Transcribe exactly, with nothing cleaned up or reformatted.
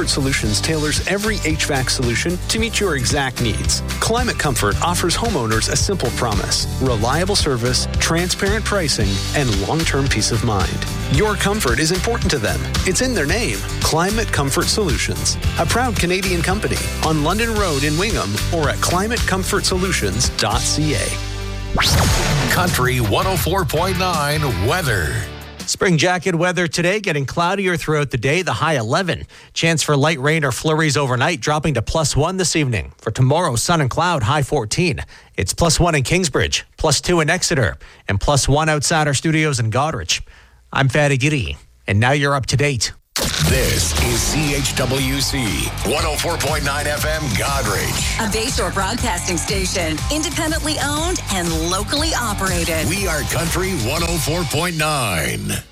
Comfort Solutions tailors every H V A C solution to meet your exact needs. Climate Comfort offers homeowners a simple promise: reliable service, transparent pricing, and long-term peace of mind. Your comfort is important to them. It's in their name. Climate Comfort Solutions, a proud Canadian company on London Road in Wingham or at climate comfort solutions dot c a. Country one oh four point nine weather. Spring jacket weather today, getting cloudier throughout the day, the high eleven. Chance for light rain or flurries overnight, dropping to plus one this evening. For tomorrow, sun and cloud, high fourteen. It's plus one in Kingsbridge, plus two in Exeter, and plus one outside our studios in Goderich. I'm Fatty Giddy, and now you're up to date. This is C H W C one oh four point nine F M Goderich. A Bayshore broadcasting station, independently owned and locally operated. We are Country one oh four point nine.